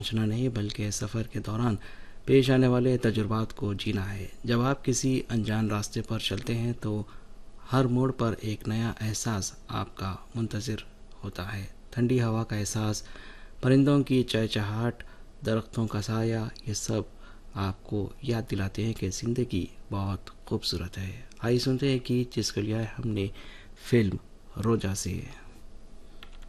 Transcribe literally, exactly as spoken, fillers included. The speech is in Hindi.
पहुंचना नहीं बल्कि सफ़र के दौरान पेश आने वाले तजुर्बात को जीना है। जब आप किसी अनजान रास्ते पर चलते हैं तो हर मोड़ पर एक नया एहसास आपका मुंतज़िर होता है। ठंडी हवा का एहसास, परिंदों की चहचहाट, दरख्तों का साया, ये सब आपको याद दिलाते हैं कि ज़िंदगी बहुत खूबसूरत है। आइए सुनते हैं कि जिसके लिए हमने फिल्म रोजा से।